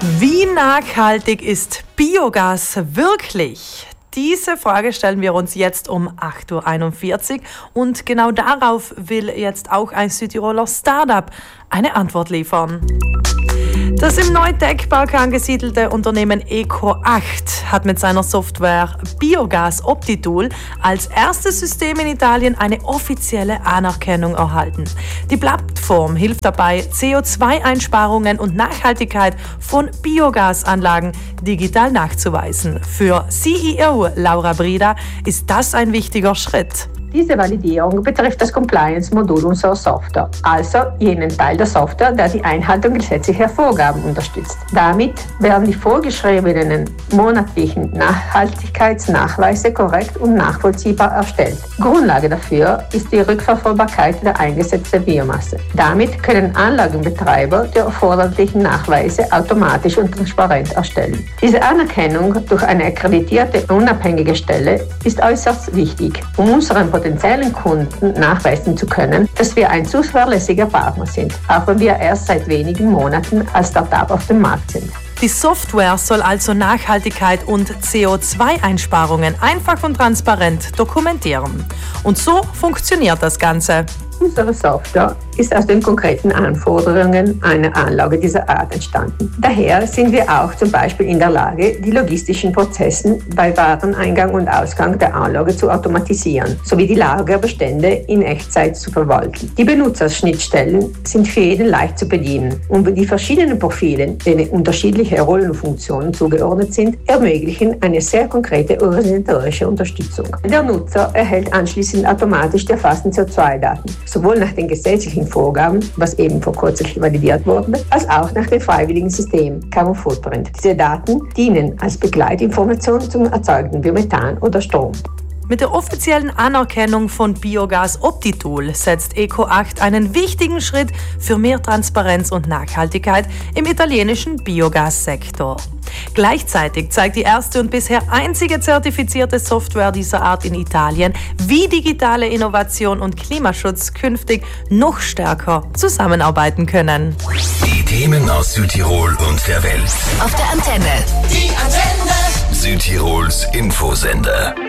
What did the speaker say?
Wie nachhaltig ist Biogas wirklich? Diese Frage stellen wir uns jetzt um 8.41 Uhr und genau darauf will jetzt auch ein Südtiroler Startup eine Antwort liefern. Das im Neutech-Park angesiedelte Unternehmen Eco8 hat mit seiner Software Biogas Optitool als erstes System in Italien eine offizielle Anerkennung erhalten. Die Plattform hilft dabei, CO2-Einsparungen und Nachhaltigkeit von Biogasanlagen digital nachzuweisen. Für CEO Laura Brida ist das ein wichtiger Schritt. Diese Validierung betrifft das Compliance-Modul unserer Software, also jenen Teil der Software, der die Einhaltung gesetzlicher Vorgaben unterstützt. Damit werden die vorgeschriebenen monatlichen Nachhaltigkeitsnachweise korrekt und nachvollziehbar erstellt. Grundlage dafür ist die Rückverfolgbarkeit der eingesetzten Biomasse. Damit können Anlagenbetreiber die erforderlichen Nachweise automatisch und transparent erstellen. Diese Anerkennung durch eine akkreditierte unabhängige Stelle ist äußerst wichtig, um unseren potenziellen Kunden nachweisen zu können, dass wir ein zuverlässiger Partner sind, auch wenn wir erst seit wenigen Monaten als Startup auf dem Markt sind. Die Software soll also Nachhaltigkeit und CO2-Einsparungen einfach und transparent dokumentieren. Und so funktioniert das Ganze. Unsere Software ist aus den konkreten Anforderungen einer Anlage dieser Art entstanden. Daher sind wir auch zum Beispiel in der Lage, die logistischen Prozesse bei Wareneingang und Ausgang der Anlage zu automatisieren, sowie die Lagerbestände in Echtzeit zu verwalten. Die Benutzerschnittstellen sind für jeden leicht zu bedienen und die verschiedenen Profile, denen unterschiedliche Rollen und Funktionen zugeordnet sind, ermöglichen eine sehr konkrete organisatorische Unterstützung. Der Nutzer erhält anschließend automatisch die erfassten CO2-Daten, sowohl nach den gesetzlichen Vorgaben, was eben vor kurzem validiert wurde, als auch nach dem freiwilligen System Carbon Footprint. Diese Daten dienen als Begleitinformation zum erzeugten Biomethan oder Strom. Mit der offiziellen Anerkennung von Biogas Optitool setzt Eco8 einen wichtigen Schritt für mehr Transparenz und Nachhaltigkeit im italienischen Biogassektor. Gleichzeitig zeigt die erste und bisher einzige zertifizierte Software dieser Art in Italien, wie digitale Innovation und Klimaschutz künftig noch stärker zusammenarbeiten können. Die Themen aus Südtirol und der Welt. Auf der Antenne. Die Antenne. Südtirols Infosender.